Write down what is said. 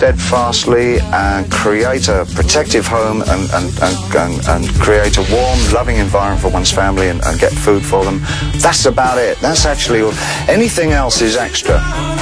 steadfastly and create a protective home and create a warm, loving environment for one's family and get food for them. That's about it. That's actually all. Anything else is extra.